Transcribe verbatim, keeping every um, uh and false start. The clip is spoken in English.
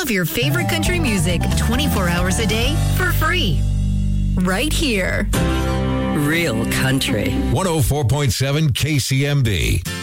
of your favorite country music twenty-four hours a day for free. Right here. Real country. one oh four point seven K C M D.